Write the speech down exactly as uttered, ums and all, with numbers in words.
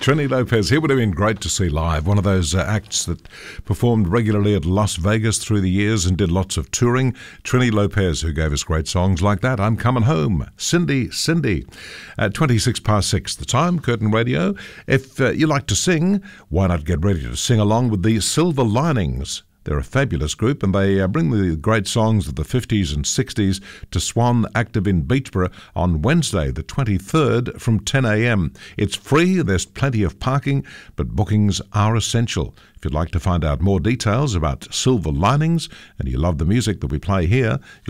Trini Lopez, he would have been great to see live. One of those uh, acts that performed regularly at Las Vegas through the years and did lots of touring. Trini Lopez, who gave us great songs like that. I'm Coming Home. Cindy, Cindy. At twenty-six past six the time, Curtin Radio. If uh, you like to sing, why not get ready to sing along with the Silver Linings? They're a fabulous group, and they uh, bring the great songs of the fifties and sixties to Swan Active in Beachborough on Wednesday, the twenty-third, from ten a.m. It's free, there's plenty of parking, but bookings are essential. If you'd like to find out more details about Silver Linings and you love the music that we play here, you'll